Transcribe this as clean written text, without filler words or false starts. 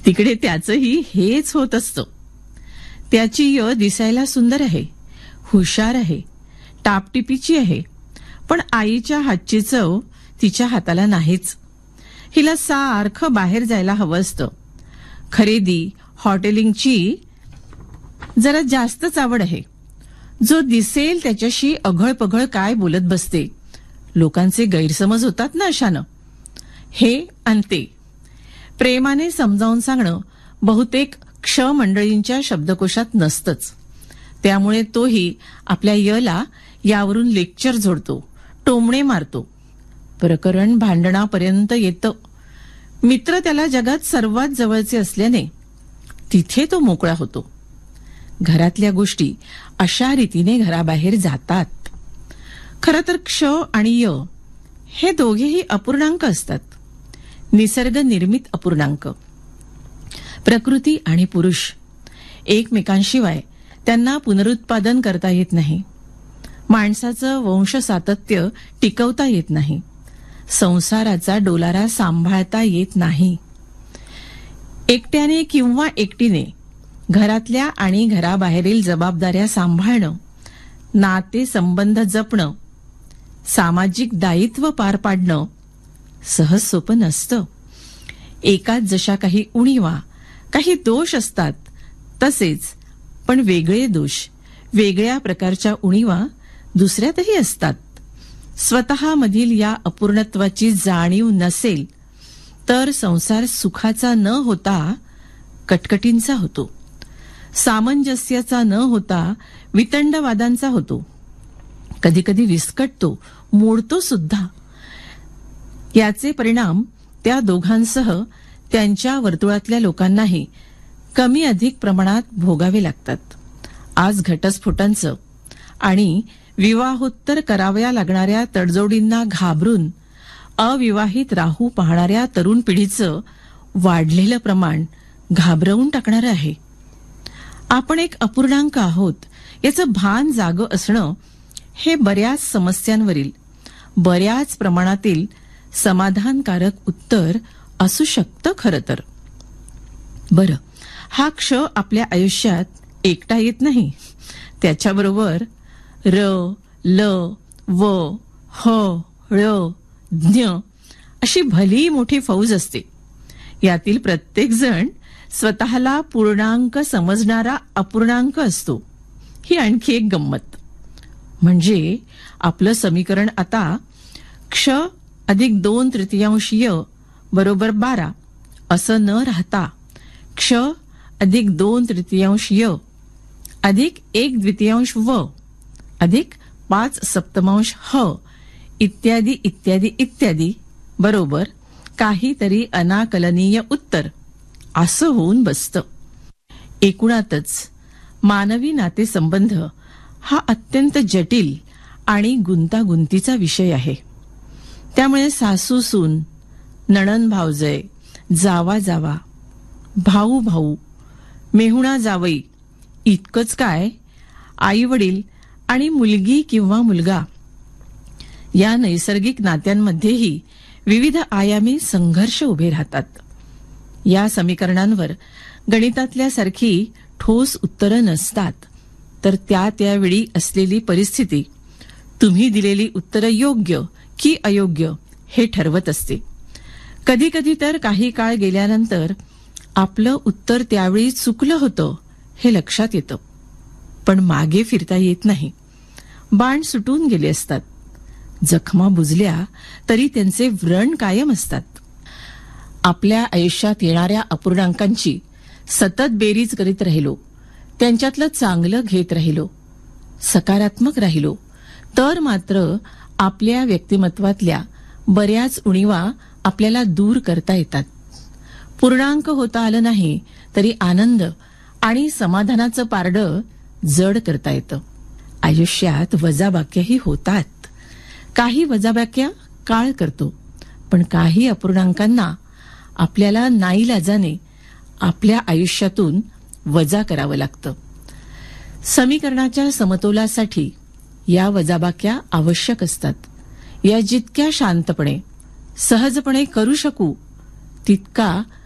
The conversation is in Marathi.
तिकडे त्याचंही हेच होत असतं. त्याची य दिसायला सुंदर आहे, हुशार आहे, टापटिपीची आहे, पण आईच्या हातची चव तिच्या हाताला नाहीच. हिला सारखं बाहेर जायला हवं असतं. खरेदी, हॉटेलिंगची जरा जास्तच आवड आहे. जो दिसेल त्याच्याशी अघळपघळ काय बोलत बसते. लोकांचे गैरसमज होतात ना अशानं. हे अंते प्रेमाने समजावून सांगणं बहुतेक क्ष मंडळींच्या शब्दकोशात नसतंच. त्यामुळे तोही आपल्या यला यावरून लेक्चर जोडतो, टोमणे मारतो. प्रकरण भांडणापर्यंत येतं. मित्र त्याला जगात सर्वात जवळचे असल्याने तिथे तो मोकळा होतो. घरातल्या गोष्टी अशा रीतीने घराबाहेर जातात. खरं तर क्ष आणि य हे दोघेही अपूर्णांक असतात. निसर्ग निर्मित अपूर्णांक. प्रकृती आणि पुरुष एकमेकांशिवाय त्यांना पुनरुत्पादन करता येत नाही. माणसाचं वंश सातत्य टिकवता येत नाही. संसाराचा डोलारा सांभाळता येत नाही. एकट्याने किंवा एकटीने घरातल्या आणि घराबाहेरील जबाबदाऱ्या सांभाळणं, नाते संबंध जपणं, सामाजिक दायित्व पार पाडणं सहज सोपं नसतं. एकात जशा काही उणीवा, काही दोष असतात, तसेच पण वेगळे दोष, वेगळ्या प्रकारच्या उणीवा दुसऱ्यातही असतात. स्वतःमधील या अपूर्णत्वाची जाणीव नसेल तर संसार सुखाचा न होता कटकटींचा होतो. सामंजस्याचा न होता वितंडवादांचा होतो. कधीकधी विस्कटतो, मोडतो सुद्धा. याचे परिणाम त्या दोघांसह त्यांच्या वर्तुळातल्या लोकांनाही कमी अधिक प्रमाणात भोगावे लागतात. आज घटस्फोटांचं आणि विवाहोत्तर कराव्या लागणाऱ्या तडजोडींना घाबरून अविवाहित राहू पाहणाऱ्या तरुण पिढीचं वाढलेलं प्रमाण घाबरवून टाकणारं आहे. आपण एक अपूर्णांक आहोत याचं भान जागं असणं हे बऱ्याच समस्यांवरील बऱ्याच प्रमाणातील समाधानकारक उत्तर असू शकतं. खरं तर बरं, हा क्ष आपल्या आयुष्यात एकटा येत नाही. त्याच्याबरोबर र, ल, व, ह, ळ, ज्ञ अशी भली मोठी फौज असते. यातील प्रत्येक जण स्वतःला पूर्णांक समजणारा अपूर्णांक असतो. ही आणखी एक गंमत. म्हणजे आपलं समीकरण आता क्ष अधिक 2/3 य बरोबर 12 असं न राहता क्ष अधिक 2/3 य अधिक 1/2 व अधिक 5/7 ह इत्यादी इत्यादी इत्यादी बरोबर काहीतरी अनाकलनीय उत्तर असं होऊन बसतं. एकूणातच मानवी नातेसंबंध हा अत्यंत जटिल आणि गुंतागुंतीचा विषय आहे. त्यामुळे सासू सून, नणंद भावजय, जावा जावा, भाऊ भाऊ, मेहुणा जावई इतकंच काय, आई वडील आणि मुलगी किंवा मुलगा या नैसर्गिक नात्यांमध्येही विविध आयामी संघर्ष उभे राहतात. या समीकरणांवर गणितातल्यासारखी ठोस उत्तरं नसतात. तर त्या त्यावेळी असलेली परिस्थिती तुम्ही दिलेली उत्तरं योग्य की अयोग्य हे ठरवत असते. कधी कधी तर काही काळ गेल्यानंतर आपलं उत्तर त्यावेळी चुकलं होतं हे लक्षात येतं. पण मागे फिरता येत नाही. बाण सुटून गेले असतात. जखमा बुजल्या तरी त्यांचे व्रण कायम असतात. आपल्या आयुष्यात येणाऱ्या अपूर्णांकांची सतत बेरीज करीत राहिलो, त्यांच्यातलं चांगलं घेत राहिलो, सकारात्मक राहिलो, तर मात्र आपल्या व्यक्तिमत्वातल्या बऱ्याच उणीवा आपल्याला दूर करता येतात. पूर्णांक होता आलं नाही तरी आनंद आणि समाधानाचं पारडं जड करता येतं. आयुष्यात वजाबाक्याही होतात. काही वजाबाक्या काळ करतो, पण काही अपूर्णांकांना आपल्याला नाईलाजाने आपल्या आयुष्यातून वजा करावं लागतं. समीकरणाच्या समतोलासाठी या वजाबाक्या आवश्यक असतात. या जितक्या शांतपणे, सहजपणे करू शकू तितका